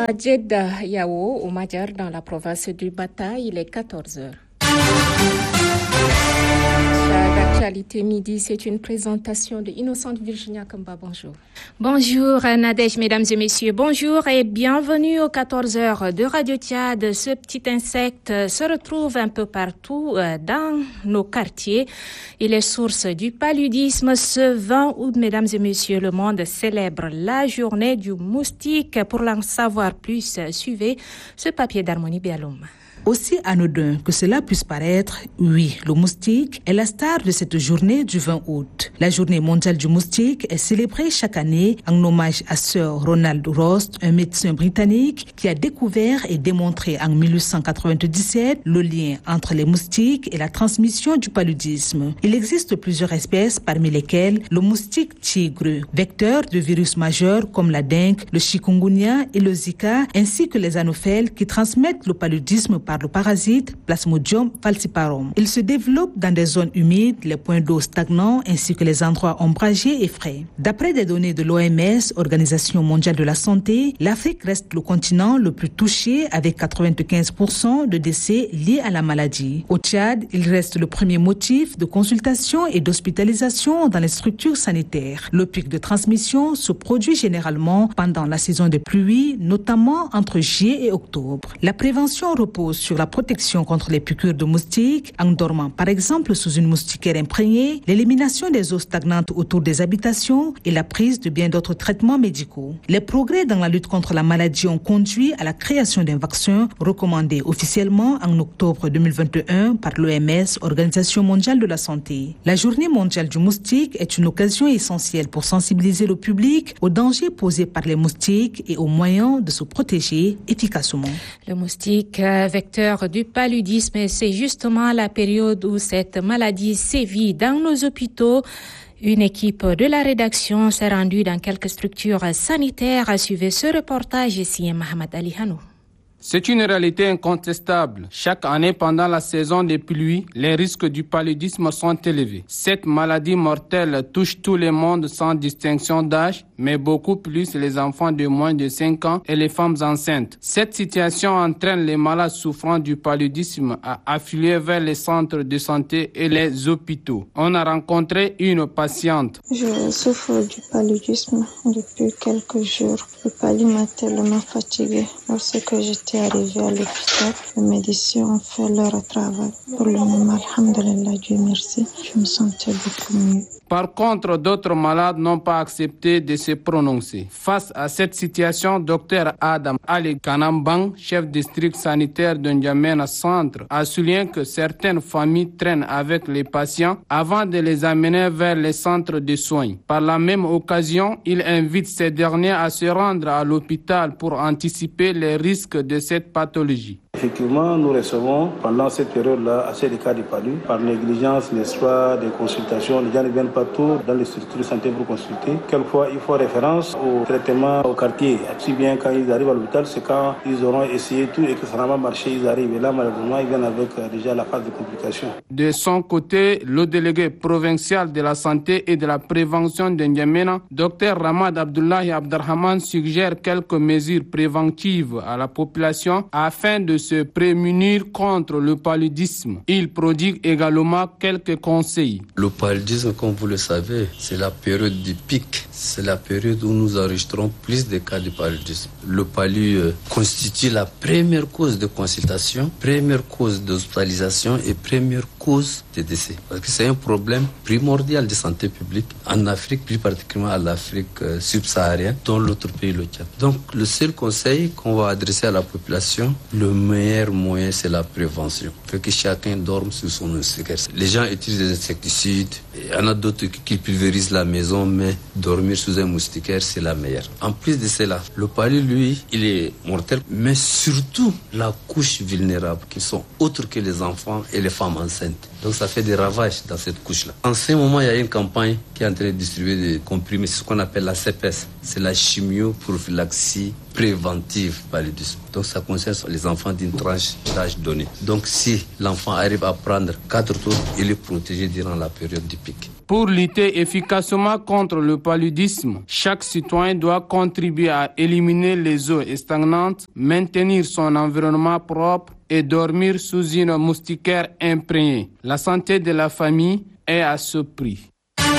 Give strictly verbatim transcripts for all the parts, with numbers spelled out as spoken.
À Jeddah Yao, au Madjar, dans la province du Bata, il est quatorze heures. L'actualité midi, c'est une présentation de Innocente Virginia Kamba. Bonjour. Bonjour Nadège, mesdames et messieurs. Bonjour et bienvenue aux quatorze heures de Radio Tchad. Ce petit insecte se retrouve un peu partout dans nos quartiers. Il est source du paludisme. Ce vingt août, mesdames et messieurs, le monde célèbre la journée du moustique. Pour en savoir plus, suivez ce papier d'Harmonie Bialoum. Aussi anodin que cela puisse paraître, oui, le moustique est la star de cette journée du vingt août. La journée mondiale du moustique est célébrée chaque année en hommage à Sir Ronald Ross, un médecin britannique qui a découvert et démontré en mille huit cent quatre-vingt-dix-sept le lien entre les moustiques et la transmission du paludisme. Il existe plusieurs espèces, parmi lesquelles le moustique tigre, vecteur de virus majeurs comme la dengue, le chikungunya et le zika, ainsi que les anophèles qui transmettent le paludisme par le parasite Plasmodium falciparum. Il se développe dans des zones humides, les points d'eau stagnants ainsi que les endroits ombragés et frais. D'après des données de l'O M S, Organisation mondiale de la santé, l'Afrique reste le continent le plus touché avec quatre-vingt-quinze pour cent de décès liés à la maladie. Au Tchad, il reste le premier motif de consultation et d'hospitalisation dans les structures sanitaires. Le pic de transmission se produit généralement pendant la saison des pluies, notamment entre juillet et octobre. La prévention repose sur la protection contre les piqûres de moustiques, en dormant par exemple sous une moustiquaire imprégnée, l'élimination des eaux stagnantes autour des habitations et la prise de bien d'autres traitements médicaux. Les progrès dans la lutte contre la maladie ont conduit à la création d'un vaccin recommandé officiellement en octobre deux mille vingt et un par l'O M S, Organisation mondiale de la santé. La journée mondiale du moustique est une occasion essentielle pour sensibiliser le public aux dangers posés par les moustiques et aux moyens de se protéger efficacement. Le moustique vecteur du paludisme, c'est justement la période où cette maladie sévit dans nos hôpitaux. Une équipe de la rédaction s'est rendue dans quelques structures sanitaires. À suivre ce reportage ici, Mohamed Ali Hanou. C'est une réalité incontestable. Chaque année, pendant la saison des pluies, les risques du paludisme sont élevés. Cette maladie mortelle touche tout le monde sans distinction d'âge, mais beaucoup plus les enfants de moins de cinq ans et les femmes enceintes. Cette situation entraîne les malades souffrant du paludisme à affluer vers les centres de santé et les hôpitaux. On a rencontré une patiente. Je souffre du paludisme depuis quelques jours. Le palud m'a tellement fatiguée. Lorsque j'étais arrivée à l'hôpital, les médecins ont fait leur travail. Pour le moment, alhamdulillah, Dieu merci, je me sentais beaucoup mieux. Par contre, d'autres malades n'ont pas accepté de se prononcer. Face à cette situation, docteur Adam Ali Kanambang, chef district sanitaire de N'Djamena Centre, a souligné que certaines familles traînent avec les patients avant de les amener vers les centres de soins. Par la même occasion, il invite ces derniers à se rendre à l'hôpital pour anticiper les risques de cette pathologie. Effectivement, nous recevons pendant cette période-là assez de cas de palu. Par négligence, n'est-ce pas, des consultations. Les gens ne viennent pas tous dans les structures de santé pour consulter. Quelquefois, il faut référence au traitement au quartier. Si bien quand ils arrivent à l'hôpital, c'est quand ils auront essayé tout et que ça n'a pas marché, ils arrivent. Et là, malheureusement, ils viennent avec déjà la phase de complications. De son côté, le délégué provincial de la santé et de la prévention de N'Djamena, docteur Ramad Abdullahi Abdarrahman, suggère quelques mesures préventives à la population afin de se prémunir contre le paludisme. Il prodigue également quelques conseils. Le paludisme, comme vous le savez, c'est la période du pic. C'est la période où nous enregistrons plus de cas de paludisme. Le palu euh, constitue la première cause de consultation, première cause d'hospitalisation et première cause de décès. Parce que c'est un problème primordial de santé publique en Afrique, plus particulièrement à l'Afrique euh, subsaharienne, dont l'autre pays, le Tchad. Donc, le seul conseil qu'on va adresser à la population, le meilleur moyen, c'est la prévention. Fait que chacun dorme sur son moustiquaire. Les gens utilisent des insecticides. Il y en a d'autres qui pulvérisent la maison, mais dormir sous un moustiquaire, c'est la meilleure. En plus de cela, le palu, lui, il est mortel, mais surtout la couche vulnérable, qui sont autres que les enfants et les femmes enceintes. Donc ça fait des ravages dans cette couche-là. En ce moment, il y a une campagne qui est en train de distribuer des comprimés, c'est ce qu'on appelle la C P S. C'est la chimioprophylaxie préventive paludisme. Donc ça concerne les enfants d'une tranche d'âge donné. Donc si l'enfant arrive à prendre quatre tours, il est protégé durant la période du pic. Pour lutter efficacement contre le paludisme, chaque citoyen doit contribuer à éliminer les eaux stagnantes, maintenir son environnement propre et dormir sous une moustiquaire imprégnée. La santé de la famille est à ce prix.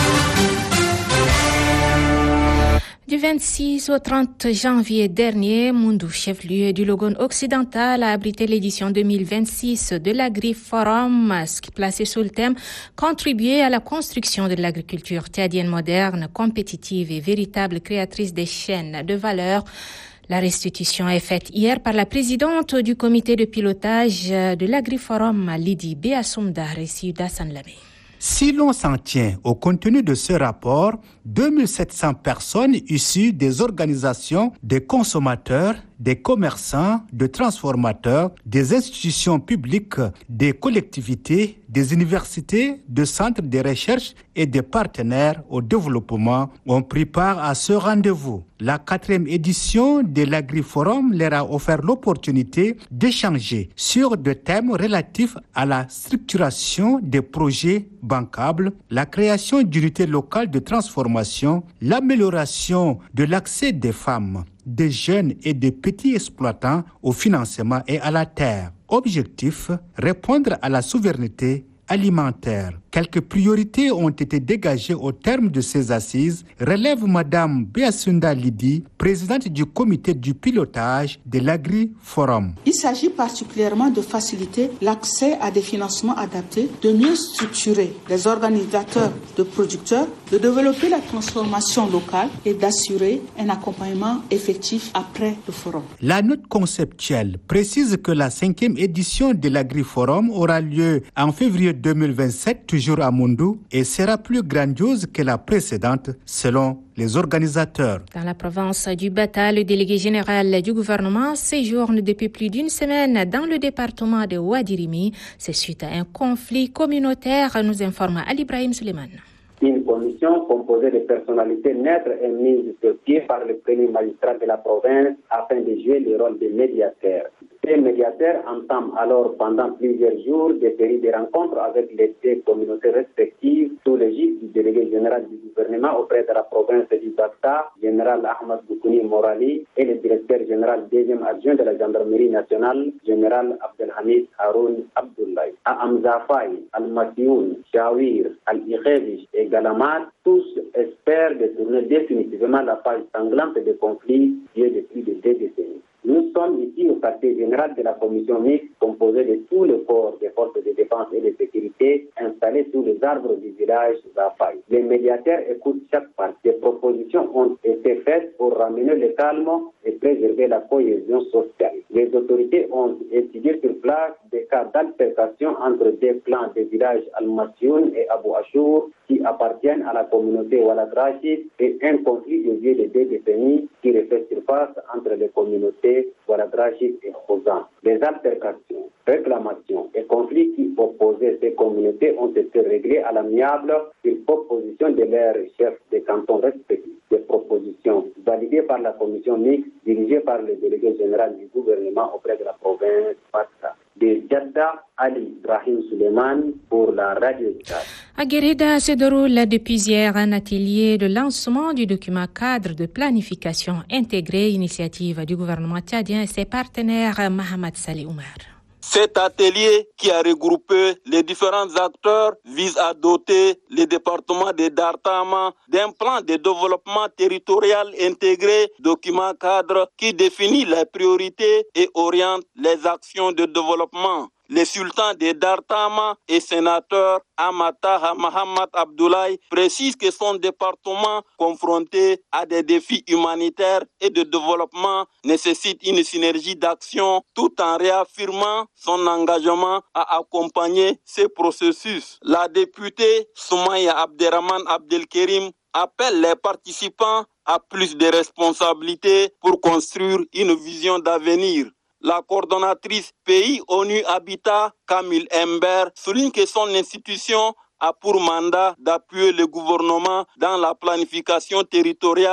Du vingt-six au trente janvier dernier, Moundou, chef-lieu du Logone occidental, a abrité l'édition deux mille vingt-six de l'Agri-Forum, placé sous le thème « Contribuer à la construction de l'agriculture tchadienne moderne, compétitive et véritable créatrice des chaînes de valeur ». La restitution est faite hier par la présidente du comité de pilotage de l'Agri-Forum, Lydie Béassoumda, récit d'Hassan Lamé. Si l'on s'en tient au contenu de ce rapport, deux mille sept cents personnes issues des organisations des consommateurs, des commerçants, de transformateurs, des institutions publiques, des collectivités, des universités, de centres de recherche et des partenaires au développement ont pris part à ce rendez-vous. La quatrième édition de l'Agri-Forum leur a offert l'opportunité d'échanger sur des thèmes relatifs à la structuration des projets bancables, la création d'unités locales de transformation, l'amélioration de l'accès des femmes, des jeunes et des petits exploitants au financement et à la terre. Objectif, répondre à la souveraineté alimentaire. Quelques priorités ont été dégagées au terme de ces assises, relève Madame Béassoumda Lydie, présidente du comité du pilotage de l'Agri-Forum. Il s'agit particulièrement de faciliter l'accès à des financements adaptés, de mieux structurer les organisateurs de producteurs, de développer la transformation locale et d'assurer un accompagnement effectif après le forum. La note conceptuelle précise que la cinquième édition de l'Agri-Forum aura lieu en février deux mille vingt-sept, toujours à Moundou, et sera plus grandiose que la précédente, selon les organisateurs. Dans la province du Bata, le délégué général du gouvernement séjourne depuis plus d'une semaine dans le département de Ouadirimi. C'est suite à un conflit communautaire, nous informe Ali Ibrahim Suleiman. Une commission composée de personnalités neutres est mise sur pied par le premier magistrat de la province afin de jouer le rôle de médiateur. Ces médiateurs entament alors pendant plusieurs jours des séries de rencontres avec les deux communautés respectives sous l'égide du délégué général du gouvernement auprès de la province du Bata, général Ahmad Boukouni Morali, et le directeur général deuxième adjoint de la gendarmerie nationale, général Abdelhamid Haroun Abdoulaye. À Amzafay, Al-Matioun, Shawir, Al-Ikhevish et Galamat, tous espèrent de tourner définitivement la page sanglante des conflits vieux depuis de deux décennies. Nous sommes ici au quartier général de la commission mixte composée de tous les corps des forces de défense et de sécurité installés sous les arbres du village Zafay. Les médiateurs écoutent chaque partie. Des propositions ont été faites pour ramener le calme et préserver la cohésion sociale. Les autorités ont étudié sur place des cas d'altercation entre des clans des villages Al-Masyoun et Abou Achour qui appartiennent à la communauté Walad Rachid et un conflit de vieux de deux décennies qui refait surface entre les communautés Walad Rachid et Khozan. Les altercations, réclamations et conflits qui opposaient ces communautés ont été réglés à l'amiable sur proposition de leurs chefs des cantons respectifs. Des propositions validées par la commission mixte dirigée par le délégué général du gouvernement auprès de la province Bata. De Djadda, Ali Ibrahim Suleiman pour la radio Tchad. À Guérida se déroule depuis hier un atelier de lancement du document cadre de planification intégrée, initiative du gouvernement tchadien et ses partenaires. Mohamed Salih Oumar. Cet atelier qui a regroupé les différents acteurs vise à doter les départements de Dartama d'un plan de développement territorial intégré, document cadre qui définit les priorités et oriente les actions de développement. Le sultan de Dartama et sénateur Amata Mohamed Abdoulaye précise que son département, confronté à des défis humanitaires et de développement, nécessite une synergie d'action tout en réaffirmant son engagement à accompagner ces processus. La députée Soumaya Abderrahman Abdelkerim appelle les participants à plus de responsabilités pour construire une vision d'avenir. La coordonnatrice Pays ONU Habitat, Camille Ember, souligne que son institution a pour mandat d'appuyer le gouvernement dans la planification territoriale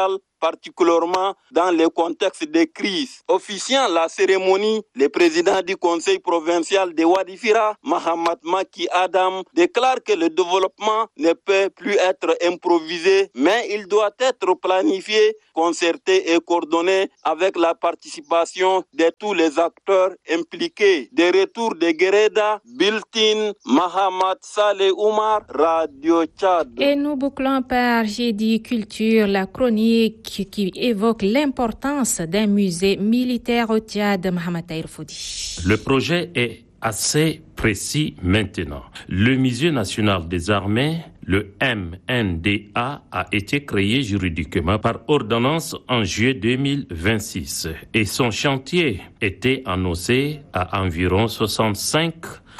particulièrement dans le contexte de crise. Officiant la cérémonie, le président du conseil provincial de Wadifira, Mahamat Maki Adam, déclare que le développement ne peut plus être improvisé, mais il doit être planifié, concerté et coordonné avec la participation de tous les acteurs impliqués. Des retours de Guereda, Biltin, Mahamat Saleh Oumar, Radio Tchad. Et nous bouclons par J'ai dit culture, la chronique qui évoque l'importance d'un musée militaire au Tchad. Mahamat Tahir Foudi. Le projet est assez précis maintenant. Le Musée national des armées, le M N D A, a été créé juridiquement par ordonnance en juillet deux mille vingt-six et son chantier était annoncé à environ soixante-cinq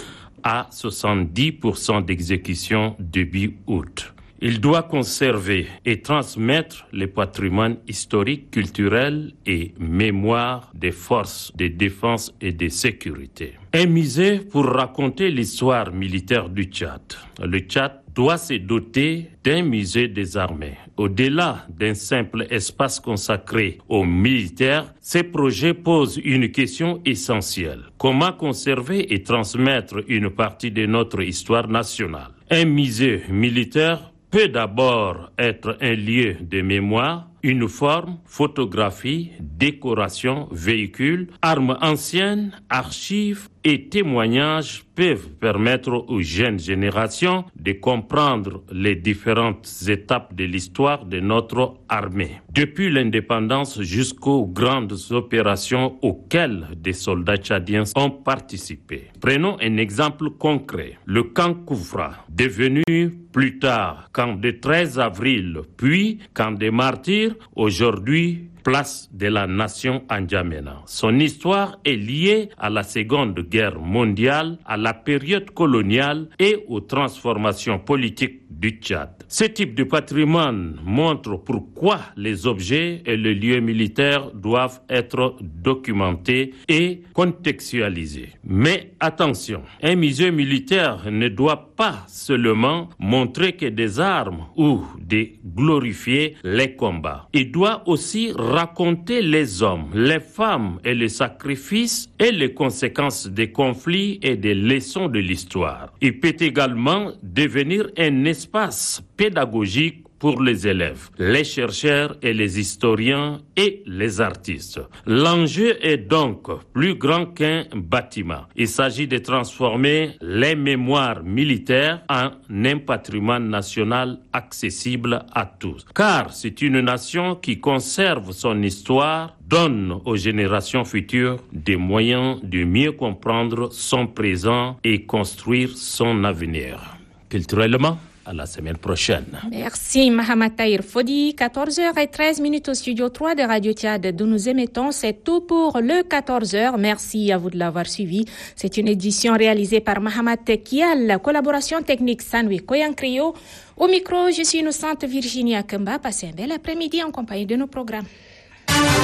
à soixante-dix pour cent d'exécution début août. Il doit conserver et transmettre le patrimoine historique, culturel et mémoire des forces de défense et de sécurité. Un musée pour raconter l'histoire militaire du Tchad. Le Tchad doit se doter d'un musée des armées. Au-delà d'un simple espace consacré aux militaires, ces projets posent une question essentielle. Comment conserver et transmettre une partie de notre histoire nationale? Un musée militaire peut d'abord être un lieu de mémoire, une forme, photographie, décoration, véhicule, armes anciennes, archives et témoignages peuvent permettre aux jeunes générations de comprendre les différentes étapes de l'histoire de notre armée. Depuis l'indépendance jusqu'aux grandes opérations auxquelles des soldats tchadiens ont participé. Prenons un exemple concret. Le camp Koufra, devenu plus tard camp de treize avril, puis camp des martyrs, aujourd'hui place de la nation N'Djamena. Son histoire est liée à la Seconde Guerre mondiale, à la période coloniale et aux transformations politiques du Tchad. Ce type de patrimoine montre pourquoi les objets et les lieux militaires doivent être documentés et contextualisés. Mais attention, un musée militaire ne doit pas seulement montrer que des armes ou de glorifier les combats. Il doit aussi raconter les hommes, les femmes et les sacrifices et les conséquences des conflits et des leçons de l'histoire. Il peut également devenir un espace pédagogique pour les élèves, les chercheurs et les historiens et les artistes. L'enjeu est donc plus grand qu'un bâtiment. Il s'agit de transformer les mémoires militaires en un patrimoine national accessible à tous. Car c'est une nation qui conserve son histoire, donne aux générations futures des moyens de mieux comprendre son présent et construire son avenir. Culturellement, à la semaine prochaine. Merci Mahamat Tahir Foudi. quatorze heures treize minutes au studio trois de Radio Tchad d'où nous émettons. C'est tout pour le quatorze heures. Merci à vous de l'avoir suivi. C'est une édition réalisée par Mahamat Kial. Collaboration technique Sanwi Koyankrio. Au micro, je suis innocente Virginia Kemba. Passez un bel après-midi en compagnie de nos programmes.